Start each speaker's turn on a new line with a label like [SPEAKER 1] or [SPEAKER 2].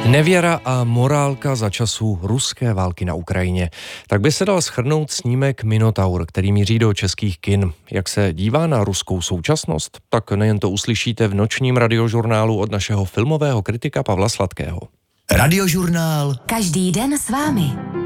[SPEAKER 1] Nevěra a morálka za časů ruské války na Ukrajině. Tak by se dal shrnout snímek Minotaur, který míří do českých kin. Jak se dívá na ruskou současnost? Tak nejen to uslyšíte v nočním radiožurnálu od našeho filmového kritika Pavla Sladkého.
[SPEAKER 2] Radiožurnál.
[SPEAKER 3] Každý den s vámi.